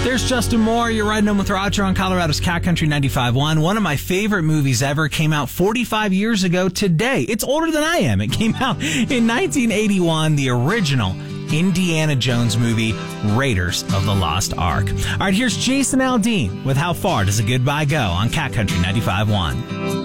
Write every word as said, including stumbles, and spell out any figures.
There's Justin Moore. You're riding home with Roger on Colorado's Cat Country ninety-five point one. One of my favorite movies ever came out forty-five years ago today. It's older than I am. It came out in nineteen eighty-one, the original Indiana Jones movie, Raiders of the Lost Ark. All right, here's Jason Aldean with How Far Does a Goodbye Go on Cat Country ninety-five point one.